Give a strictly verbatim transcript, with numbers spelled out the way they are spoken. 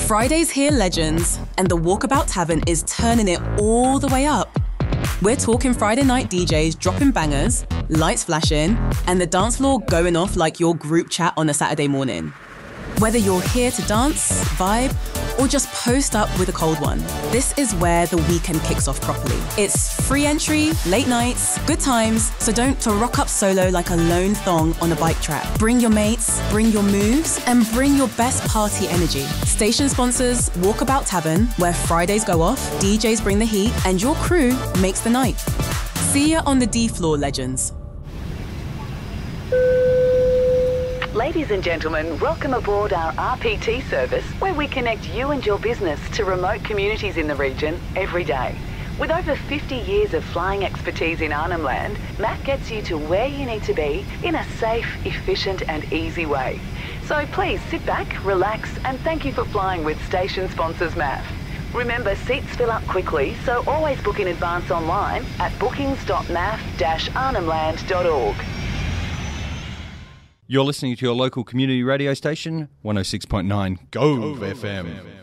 Friday's here, legends, and the Walkabout Tavern is turning it all the way up. We're talking Friday night D Js dropping bangers, lights flashing, and the dance floor going off like your group chat on a Saturday morning. Whether you're here to dance, vibe, or just post up with a cold one, this is where the weekend kicks off properly. It's free entry, late nights, good times, so don't to rock up solo like a lone thong on a bike track. Bring your mates, bring your moves, and bring your best party energy. Station sponsors Walkabout Tavern, where Fridays go off, D Js bring the heat, and your crew makes the night. See ya on the D floor, legends. Ladies and gentlemen, welcome aboard our R P T service, where we connect you and your business to remote communities in the region every day. With over fifty years of flying expertise in Arnhem Land, M A F gets you to where you need to be in a safe, efficient and easy way. So please sit back, relax and thank you for flying with station sponsors M A F. Remember, seats fill up quickly, so always book in advance online at bookings dot m a f dash arnhem land dot org. You're listening to your local community radio station, one oh six point nine Gove F M.